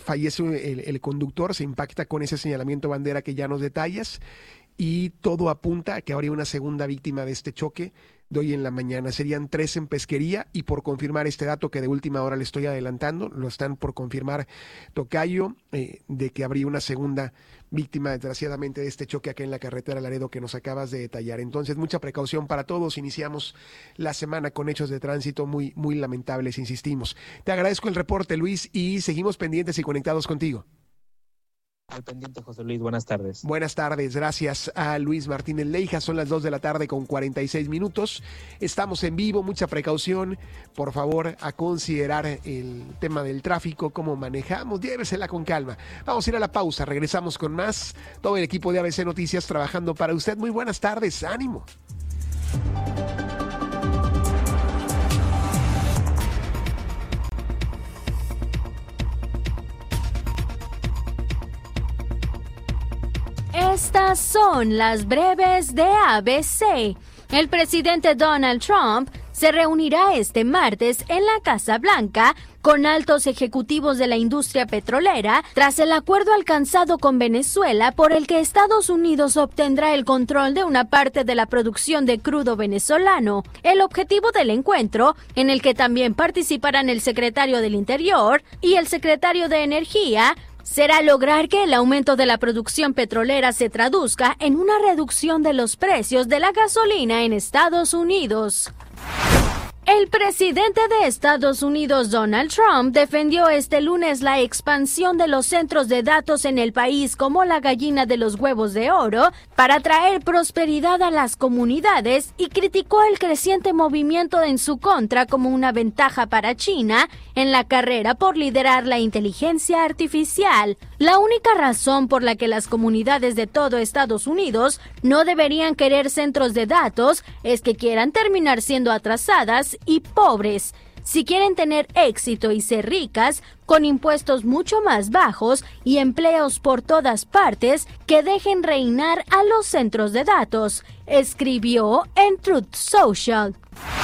fallece el conductor, se impacta con ese señalamiento bandera que ya nos detallas, y todo apunta a que habría una segunda víctima de este choque de hoy en la mañana. Serían 3 en Pesquería, y por confirmar este dato que de última hora le estoy adelantando, lo están por confirmar, tocayo, de que habría una segunda víctima desgraciadamente de este choque acá en la carretera Laredo que nos acabas de detallar. Entonces, mucha precaución para todos. Iniciamos la semana con hechos de tránsito muy, muy lamentables, insistimos. Te agradezco el reporte, Luis, y seguimos pendientes y conectados contigo. Al pendiente, José Luis, buenas tardes. Buenas tardes, gracias a Luis Martínez Leija. Son las 2 de la tarde con 46 minutos. Estamos en vivo, mucha precaución. Por favor, a considerar el tema del tráfico, cómo manejamos, llévesela con calma. Vamos a ir a la pausa, regresamos con más. Todo el equipo de ABC Noticias trabajando para usted. Muy buenas tardes, ánimo. Estas son las breves de ABC. El presidente Donald Trump se reunirá este martes en la Casa Blanca con altos ejecutivos de la industria petrolera tras el acuerdo alcanzado con Venezuela por el que Estados Unidos obtendrá el control de una parte de la producción de crudo venezolano. El objetivo del encuentro, en el que también participarán el secretario del Interior y el secretario de Energía, será lograr que el aumento de la producción petrolera se traduzca en una reducción de los precios de la gasolina en Estados Unidos. El presidente de Estados Unidos, Donald Trump, defendió este lunes la expansión de los centros de datos en el país como la gallina de los huevos de oro para traer prosperidad a las comunidades y criticó el creciente movimiento en su contra como una ventaja para China en la carrera por liderar la inteligencia artificial. La única razón por la que las comunidades de todo Estados Unidos no deberían querer centros de datos es que quieran terminar siendo atrasadas y pobres. Si quieren tener éxito y ser ricas, con impuestos mucho más bajos y empleos por todas partes, que dejen reinar a los centros de datos, escribió en Truth Social.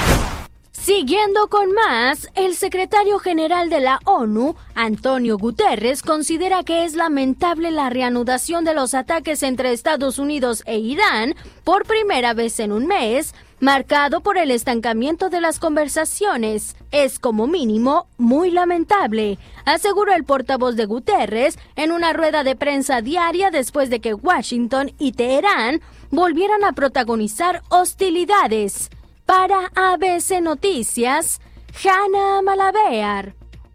Siguiendo con más, el secretario general de la ONU, Antonio Guterres, considera que es lamentable la reanudación de los ataques entre Estados Unidos e Irán por primera vez en un mes, marcado por el estancamiento de las conversaciones. Es como mínimo muy lamentable, aseguró el portavoz de Guterres en una rueda de prensa diaria después de que Washington y Teherán volvieran a protagonizar hostilidades. Para ABC Noticias, Hannah Malabear.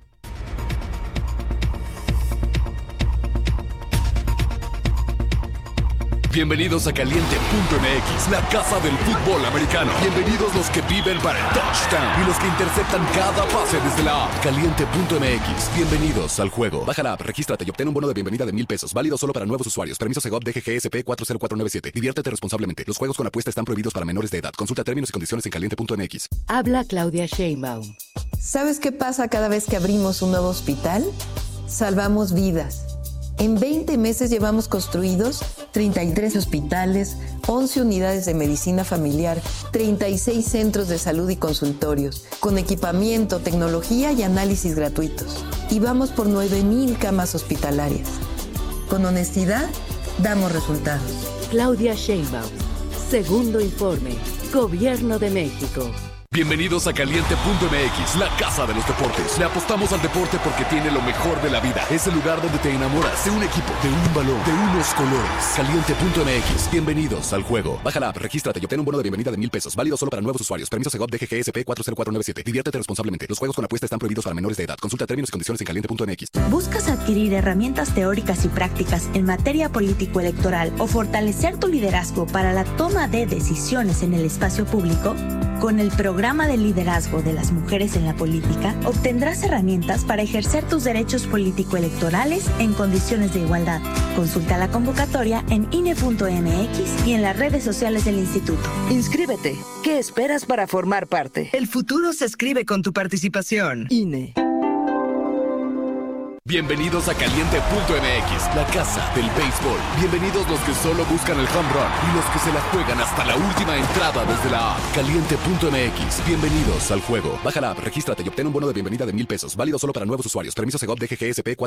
Bienvenidos a Caliente.mx, la casa del fútbol americano. Bienvenidos los que viven para el touchdown y los que interceptan cada pase desde la app. Caliente.mx, bienvenidos al juego. Baja la app, regístrate y obtén un bono de bienvenida de $1,000. Válido solo para nuevos usuarios. Permiso Segov DGGSP 40497. Diviértete responsablemente. Los juegos con apuesta están prohibidos para menores de edad. Consulta términos y condiciones en Caliente.mx. Habla Claudia Sheinbaum. ¿Sabes qué pasa cada vez que abrimos un nuevo hospital? Salvamos vidas. En 20 meses llevamos construidos 33 hospitales, 11 unidades de medicina familiar, 36 centros de salud y consultorios, con equipamiento, tecnología y análisis gratuitos. Y vamos por 9,000 camas hospitalarias. Con honestidad, damos resultados. Claudia Sheinbaum. Segundo informe. Gobierno de México. Bienvenidos a Caliente.mx, la casa de los deportes. Le apostamos al deporte porque tiene lo mejor de la vida. Es el lugar donde te enamoras de un equipo, de un balón, de unos colores. Caliente.mx, bienvenidos al juego. Baja la app, regístrate y obtén un bono de bienvenida de $1,000. Válido solo para nuevos usuarios. Permiso Segov DGGSP 40497. Diviértete responsablemente. Los juegos con apuesta están prohibidos para menores de edad. Consulta términos y condiciones en Caliente.mx. ¿Buscas adquirir herramientas teóricas y prácticas en materia político-electoral o fortalecer tu liderazgo para la toma de decisiones en el espacio público? Con el programa de liderazgo de las mujeres en la política, obtendrás herramientas para ejercer tus derechos político-electorales en condiciones de igualdad. Consulta la convocatoria en INE.mx y en las redes sociales del instituto. Inscríbete. ¿Qué esperas para formar parte? El futuro se escribe con tu participación. INE. Bienvenidos a Caliente.mx, la casa del béisbol. Bienvenidos los que solo buscan el home run y los que se la juegan hasta la última entrada desde la app. Caliente.mx, bienvenidos al juego. Baja la app, regístrate y obtén un bono de bienvenida de $1,000. Válido solo para nuevos usuarios. Permiso Segov DGGSP